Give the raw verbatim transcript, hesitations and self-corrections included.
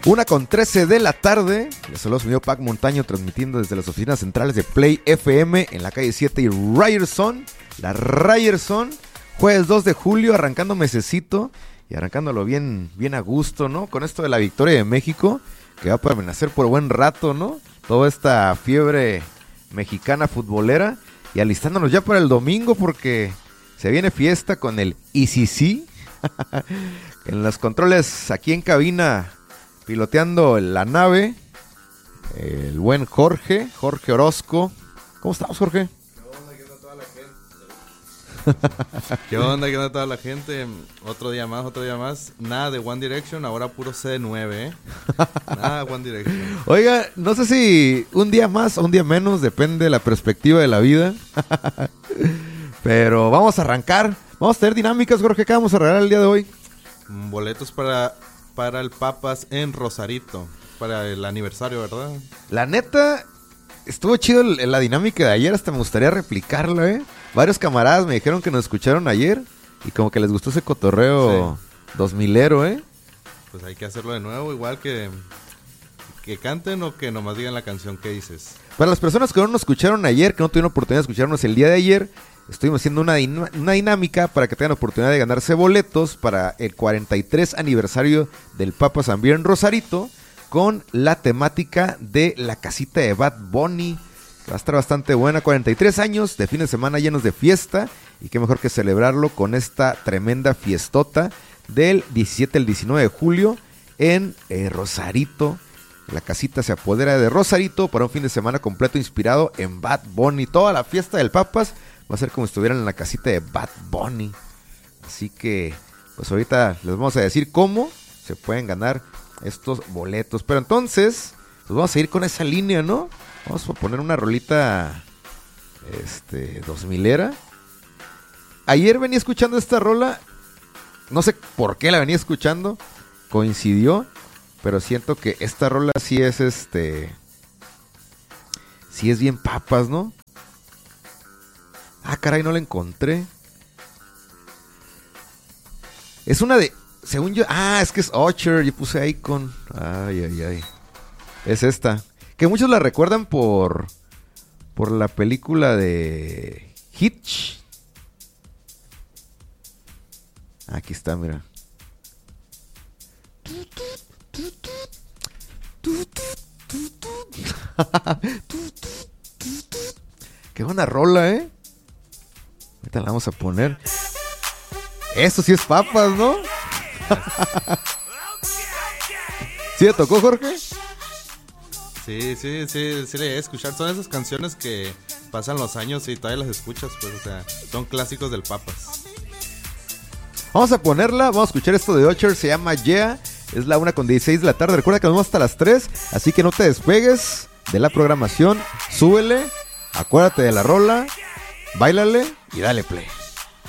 Una con trece de la tarde. Les saludo su amigo Pac Montaño, transmitiendo desde las oficinas centrales de Play F M en la calle siete y Ryerson. La Ryerson. Jueves dos de julio, arrancando mesecito y arrancándolo bien, bien a gusto, ¿no? Con esto de la victoria de México, que va a permanecer por buen rato, ¿no? Toda esta fiebre mexicana futbolera. Y alistándonos ya para el domingo, porque se viene fiesta con el I C C. En los controles, aquí en cabina, piloteando la nave, el buen Jorge, Jorge Orozco. ¿Cómo estamos, Jorge? ¿Qué onda? ¿Qué onda toda la gente? Otro día más, otro día más. Nada de One Direction, ahora puro C nueve, ¿eh? Nada de One Direction. Oiga, no sé si un día más o un día menos, depende de la perspectiva de la vida. Pero vamos a arrancar. Vamos a tener dinámicas, Jorge. ¿Qué vamos a regalar el día de hoy? Boletos para, para el Papas en Rosarito, para el aniversario, ¿verdad? La neta, estuvo chido el, la dinámica de ayer. Hasta me gustaría replicarla, ¿eh? Varios camaradas me dijeron que nos escucharon ayer y como que les gustó ese cotorreo sí. dos milero, ¿eh? Pues hay que hacerlo de nuevo, igual que que canten o que nomás digan la canción que dices. Para las personas que no nos escucharon ayer, que no tuvieron oportunidad de escucharnos el día de ayer, estuvimos haciendo una, din- una dinámica para que tengan oportunidad de ganarse boletos para el cuarenta y tres aniversario del Papa San Bier en Rosarito, con la temática de la casita de Bad Bunny. Va a estar bastante buena, cuarenta y tres años de fin de semana llenos de fiesta, y qué mejor que celebrarlo con esta tremenda fiestota del diecisiete al diecinueve de julio en eh, Rosarito. La casita se apodera de Rosarito para un fin de semana completo inspirado en Bad Bunny. Toda la fiesta del Papas va a ser como si estuvieran en la casita de Bad Bunny. Así que, pues ahorita les vamos a decir cómo se pueden ganar estos boletos. Pero entonces, pues vamos a ir con esa línea, ¿no? Vamos a poner una rolita este, dos milera. Ayer venía escuchando esta rola. No sé por qué la venía escuchando. Coincidió. Pero siento que esta rola sí es este. Sí es bien papas, ¿no? Ah, caray, no la encontré. Es una de. Según yo. Ah, es que es Usher. Yo puse Icon. Ay, ay, ay. Es esta. Que muchos la recuerdan por. Por la película de Hitch. Aquí está, mira. Qué buena rola, ¿eh? Ahorita la vamos a poner. Eso sí es papas, ¿no? ¿Sí le tocó, Jorge? Sí, sí, sí, sí le voy a escuchar. Son esas canciones que pasan los años y todavía las escuchas, pues, o sea, son clásicos del Papas. Vamos a ponerla, vamos a escuchar esto de Usher, se llama Yeah. Es la una con dieciséis de la tarde. Recuerda que nos vamos hasta las tres, así que no te despegues de la programación. Súbele, acuérdate de la rola, báilale y dale play.